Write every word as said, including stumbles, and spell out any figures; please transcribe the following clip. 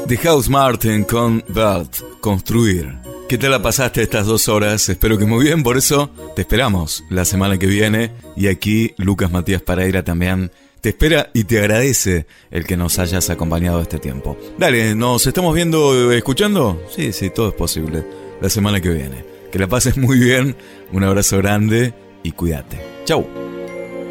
The House Martin con Belt, Construir. ¿Qué tal la pasaste estas dos horas? Espero que muy bien, por eso te esperamos la semana que viene. Y aquí Lucas Matías Pereira también te espera y te agradece el que nos hayas acompañado este tiempo. Dale, ¿nos estamos viendo, escuchando? Sí, sí, todo es posible. La semana que viene. Que la pases muy bien, un abrazo grande y cuídate. Chau.